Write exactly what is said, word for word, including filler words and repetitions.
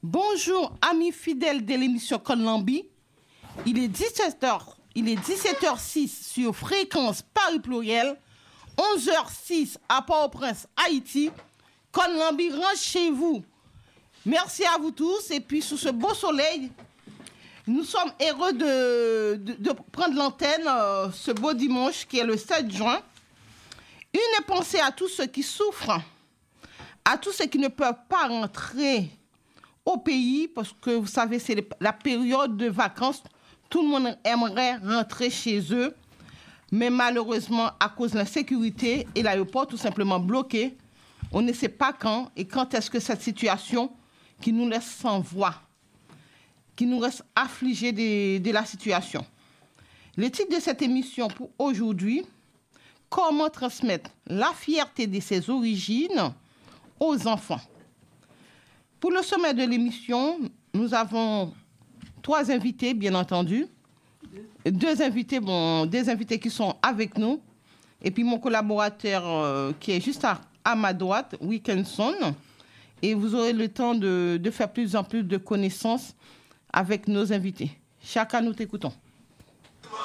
Bonjour, amis fidèles de l'émission Konlambi. Il est dix-sept heures, il est dix-sept heures six sur fréquence Paris Pluriel, onze heures six à Port-au-Prince, Haïti. Konlambi rentre chez vous. Merci à vous tous. Et puis, sous ce beau soleil, nous sommes heureux de, de, de prendre l'antenne euh, ce beau dimanche qui est le sept juin. Une pensée à tous ceux qui souffrent, à tous ceux qui ne peuvent pas rentrer au pays, parce que vous savez, c'est la période de vacances. Tout le monde aimerait rentrer chez eux, mais malheureusement, à cause de l'insécurité et l'aéroport tout simplement bloqué, on ne sait pas quand et quand est-ce que cette situation qui nous laisse sans voix, qui nous reste affligés de, de la situation. Le titre de cette émission pour aujourd'hui, comment transmettre la fierté de ses origines aux enfants. Pour le sommet de l'émission, nous avons trois invités, bien entendu. Deux invités, bon, des invités qui sont avec nous. Et puis mon collaborateur euh, qui est juste à, à ma droite, Wilkinson. Et vous aurez le temps de, de faire plus en plus de connaissances avec nos invités. Chacun, nous t'écoutons.